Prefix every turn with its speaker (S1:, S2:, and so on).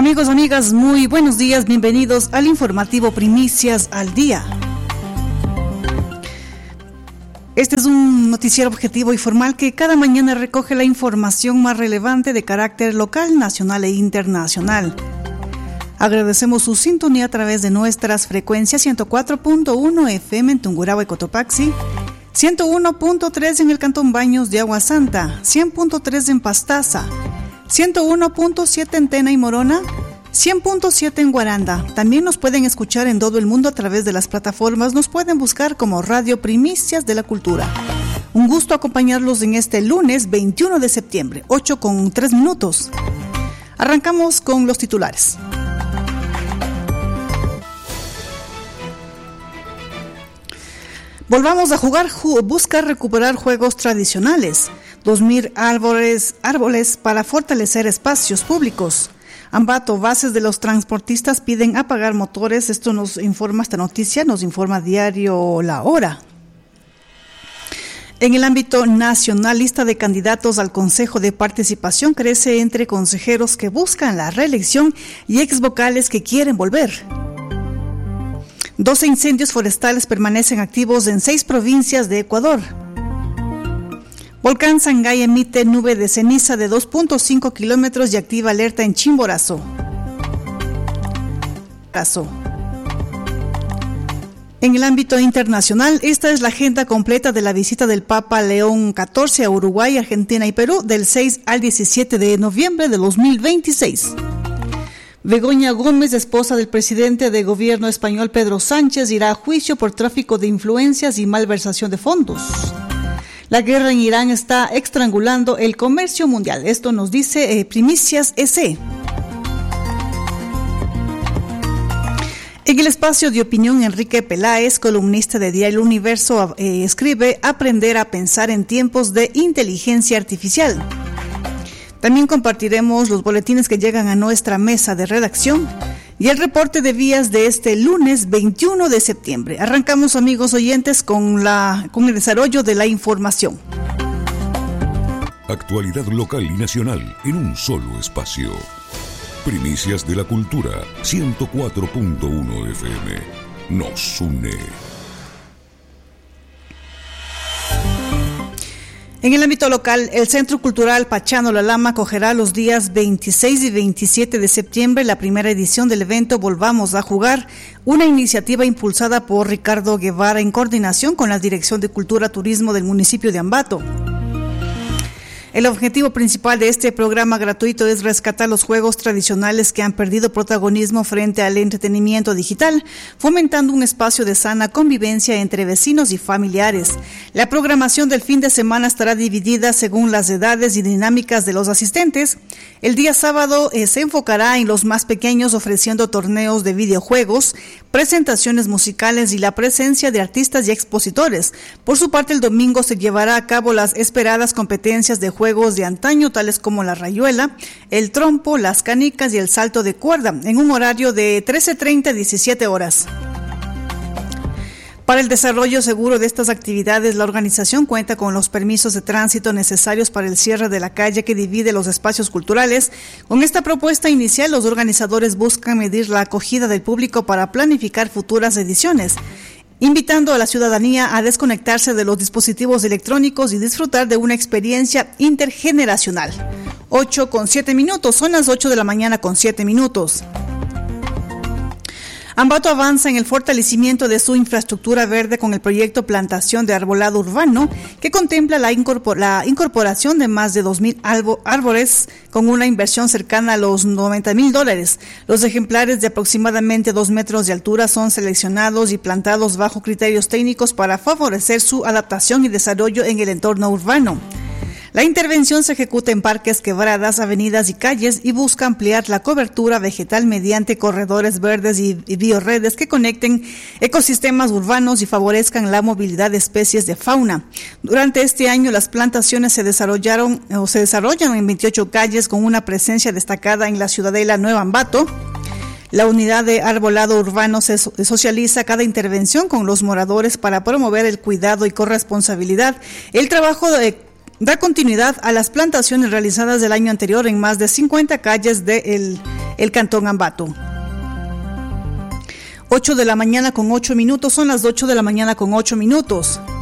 S1: Amigos, amigas, muy buenos días, bienvenidos al informativo Primicias al Día. Este es un noticiero objetivo y formal que cada mañana recoge la información más relevante de carácter local, nacional e internacional. Agradecemos su sintonía a través de nuestras frecuencias 104.1 FM en Tungurahua y Cotopaxi, 101.3 en el Cantón Baños de Agua Santa, 100.3 en Pastaza, 101.7 en Tena y Morona, 100.7 en Guaranda. También nos pueden escuchar en todo el mundo a través de las plataformas. Nos pueden buscar como Radio Primicias de la Cultura. Un gusto acompañarlos en este lunes 21 de septiembre, 8:03. Arrancamos con los titulares. Volvamos a jugar, busca recuperar juegos tradicionales. 2.000 árboles para fortalecer espacios públicos. Ambato, bases de los transportistas piden apagar motores. Esto nos informa, esta noticia nos informa diario La Hora. En el ámbito nacional, lista de candidatos al Consejo de Participación crece entre consejeros que buscan la reelección y exvocales que quieren volver. 12 incendios forestales permanecen activos en 6 provincias de Ecuador. Volcán Sangay emite nube de ceniza de 2.5 kilómetros y activa alerta en Chimborazo. En el ámbito internacional, esta es la agenda completa de la visita del Papa León XIV a Uruguay, Argentina y Perú del 6 al 17 de noviembre de 2026. Begoña Gómez, esposa del presidente de gobierno español Pedro Sánchez, irá a juicio por tráfico de influencias y malversación de fondos. La guerra en Irán está estrangulando el comercio mundial. Esto nos dice Primicias SE. En el espacio de opinión, Enrique Peláez, columnista de Diario Universo, escribe: aprender a pensar en tiempos de inteligencia artificial. También compartiremos los boletines que llegan a nuestra mesa de redacción y el reporte de vías de este lunes 21 de septiembre. Arrancamos, amigos oyentes, con el desarrollo de la información.
S2: Actualidad local y nacional en un solo espacio. Primicias de la Cultura, 104.1 FM. Nos une.
S1: En el ámbito local, el Centro Cultural Pachano La Lama acogerá los días 26 y 27 de septiembre la primera edición del evento Volvamos a Jugar, una iniciativa impulsada por Ricardo Guevara en coordinación con la Dirección de Cultura Turismo del municipio de Ambato. El objetivo principal de este programa gratuito es rescatar los juegos tradicionales que han perdido protagonismo frente al entretenimiento digital, fomentando un espacio de sana convivencia entre vecinos y familiares. La programación del fin de semana estará dividida según las edades y dinámicas de los asistentes. El día sábado se enfocará en los más pequeños, ofreciendo torneos de videojuegos, presentaciones musicales y la presencia de artistas y expositores. Por su parte, el domingo se llevará a cabo las esperadas competencias de juegos de antaño, tales como la rayuela, el trompo, las canicas y el salto de cuerda, en un horario de 13:30 a 17 horas. Para el desarrollo seguro de estas actividades, la organización cuenta con los permisos de tránsito necesarios para el cierre de la calle que divide los espacios culturales. Con esta propuesta inicial, los organizadores buscan medir la acogida del público para planificar futuras ediciones, invitando a la ciudadanía a desconectarse de los dispositivos electrónicos y disfrutar de una experiencia intergeneracional. 8:07, son las 8 de la mañana con 7 minutos. Ambato avanza en el fortalecimiento de su infraestructura verde con el proyecto Plantación de Arbolado Urbano, que contempla la incorporación de más de 2.000 árboles con una inversión cercana a los $90,000. Los ejemplares de aproximadamente 2 metros de altura son seleccionados y plantados bajo criterios técnicos para favorecer su adaptación y desarrollo en el entorno urbano. La intervención se ejecuta en parques, quebradas, avenidas y calles y busca ampliar la cobertura vegetal mediante corredores verdes y bioredes que conecten ecosistemas urbanos y favorezcan la movilidad de especies de fauna. Durante este año, las plantaciones se desarrollan en 28 calles con una presencia destacada en la ciudadela Nueva Ambato. La unidad de arbolado urbano se socializa cada intervención con los moradores para promover el cuidado y corresponsabilidad. El trabajo da continuidad a las plantaciones realizadas del año anterior en más de 50 calles del el Cantón Ambato. 8 de la mañana con 8 minutos, son las 8 de la mañana con 8 minutos.